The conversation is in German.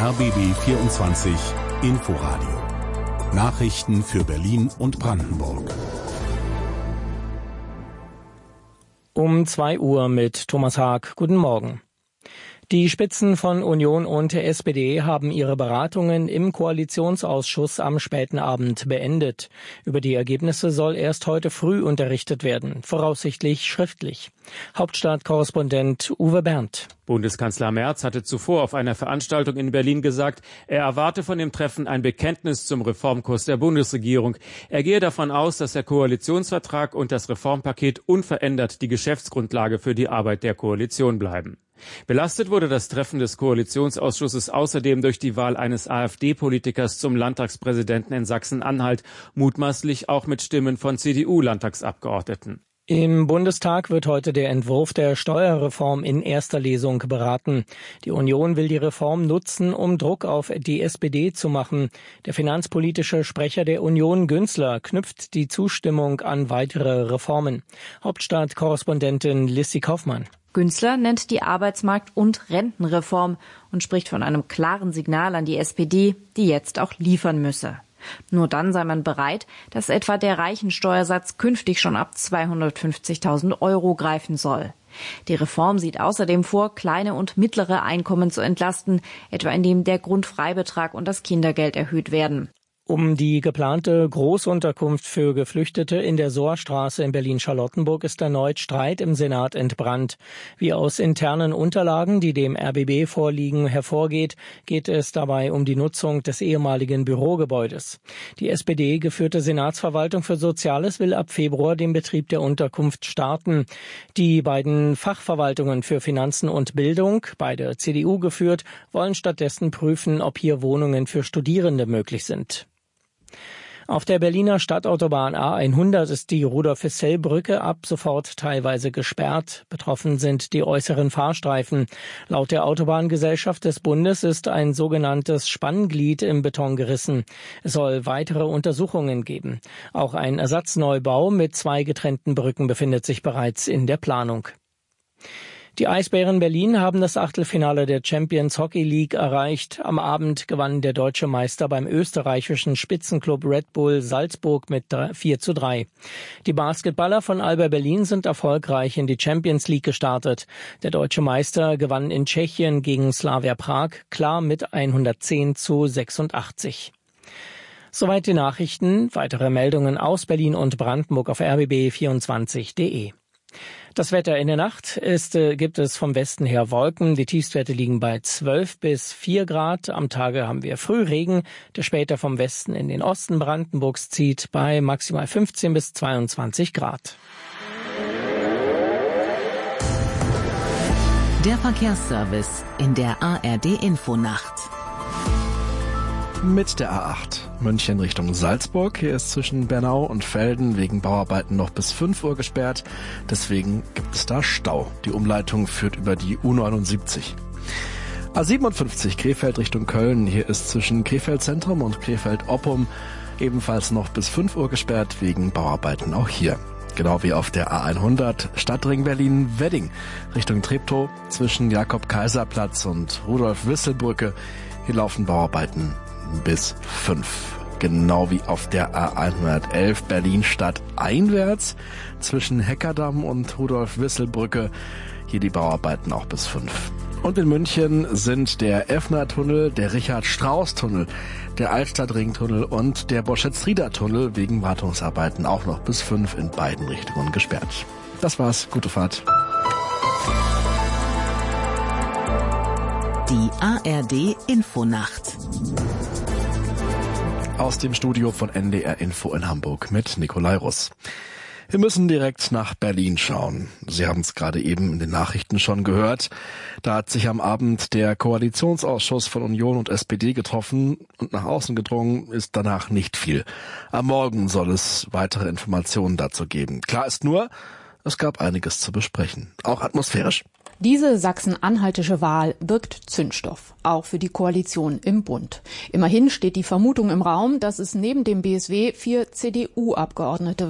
RBB 24 Inforadio. Nachrichten für Berlin und Brandenburg. Um 2 Uhr mit Thomas Haag. Guten Morgen. Die Spitzen von Union und der SPD haben ihre Beratungen im Koalitionsausschuss am späten Abend beendet. Über die Ergebnisse soll erst heute früh unterrichtet werden, voraussichtlich schriftlich. Hauptstadtkorrespondent Uwe Berndt. Bundeskanzler Merz hatte zuvor auf einer Veranstaltung in Berlin gesagt, er erwarte von dem Treffen ein Bekenntnis zum Reformkurs der Bundesregierung. Er gehe davon aus, dass der Koalitionsvertrag und das Reformpaket unverändert die Geschäftsgrundlage für die Arbeit der Koalition bleiben. Belastet wurde das Treffen des Koalitionsausschusses außerdem durch die Wahl eines AfD-Politikers zum Landtagspräsidenten in Sachsen-Anhalt, mutmaßlich auch mit Stimmen von CDU-Landtagsabgeordneten. Im Bundestag wird heute der Entwurf der Steuerreform in erster Lesung beraten. Die Union will die Reform nutzen, um Druck auf die SPD zu machen. Der finanzpolitische Sprecher der Union, Günzler, knüpft die Zustimmung an weitere Reformen. Hauptstadtkorrespondentin Lissy Kaufmann. Günzler nennt die Arbeitsmarkt- und Rentenreform und spricht von einem klaren Signal an die SPD, die jetzt auch liefern müsse. Nur dann sei man bereit, dass etwa der Reichensteuersatz künftig schon ab 250.000 € greifen soll. Die Reform sieht außerdem vor, kleine und mittlere Einkommen zu entlasten, etwa indem der Grundfreibetrag und das Kindergeld erhöht werden. Um die geplante Großunterkunft für Geflüchtete in der Sohrstraße in Berlin-Charlottenburg ist erneut Streit im Senat entbrannt. Wie aus internen Unterlagen, die dem RBB vorliegen, hervorgeht, geht es dabei um die Nutzung des ehemaligen Bürogebäudes. Die SPD-geführte Senatsverwaltung für Soziales will ab Februar den Betrieb der Unterkunft starten. Die beiden Fachverwaltungen für Finanzen und Bildung, beide CDU geführt, wollen stattdessen prüfen, ob hier Wohnungen für Studierende möglich sind. Auf der Berliner Stadtautobahn A100 ist die Rudolf-Hessel-Brücke ab sofort teilweise gesperrt. Betroffen sind die äußeren Fahrstreifen. Laut der Autobahngesellschaft des Bundes ist ein sogenanntes Spannglied im Beton gerissen. Es soll weitere Untersuchungen geben. Auch ein Ersatzneubau mit 2 getrennten Brücken befindet sich bereits in der Planung. Die Eisbären Berlin haben das Achtelfinale der Champions Hockey League erreicht. Am Abend gewann der deutsche Meister beim österreichischen Spitzenklub Red Bull Salzburg mit 4:3. Die Basketballer von Alba Berlin sind erfolgreich in die Champions League gestartet. Der deutsche Meister gewann in Tschechien gegen Slavia Prag klar mit 110:86. Soweit die Nachrichten. Weitere Meldungen aus Berlin und Brandenburg auf rbb24.de. Das Wetter in der Nacht gibt es vom Westen her Wolken. Die Tiefstwerte liegen bei 12 bis 4 Grad. Am Tage haben wir Frühregen, der später vom Westen in den Osten Brandenburgs zieht, bei maximal 15 bis 22 Grad. Der Verkehrsservice in der ARD-Infonacht. Mit der A8 München Richtung Salzburg. Hier ist zwischen Bernau und Velden wegen Bauarbeiten noch bis 5 Uhr gesperrt. Deswegen gibt es da Stau. Die Umleitung führt über die U79. A57 Krefeld Richtung Köln. Hier ist zwischen Krefeld Zentrum und Krefeld Oppum ebenfalls noch bis 5 Uhr gesperrt wegen Bauarbeiten auch hier. Genau wie auf der A100 Stadtring Berlin-Wedding Richtung Treptow zwischen Jakob-Kaiser-Platz und Rudolf-Wissel-Brücke. Hier laufen Bauarbeiten bis 5. Genau wie auf der A111 Berlin-Stadt einwärts zwischen Heckerdamm und Rudolf-Wissel-Brücke. Hier die Bauarbeiten auch bis 5. Und in München sind der Effner-Tunnel, der Richard-Strauss-Tunnel, der Altstadt-Ring-Tunnel und der Borschetz-Rieder-Tunnel wegen Wartungsarbeiten auch noch bis 5 in beiden Richtungen gesperrt. Das war's. Gute Fahrt. Die ARD-Infonacht. Aus dem Studio von NDR Info in Hamburg mit Nikolai Russ. Wir müssen direkt nach Berlin schauen. Sie haben es gerade eben in den Nachrichten schon gehört. Da hat sich am Abend der Koalitionsausschuss von Union und SPD getroffen und nach außen gedrungen ist danach nicht viel. Am Morgen soll es weitere Informationen dazu geben. Klar ist nur, es gab einiges zu besprechen, auch atmosphärisch. Diese sachsen-anhaltische Wahl birgt Zündstoff, auch für die Koalition im Bund. Immerhin steht die Vermutung im Raum, dass es neben dem BSW 4 CDU-Abgeordnete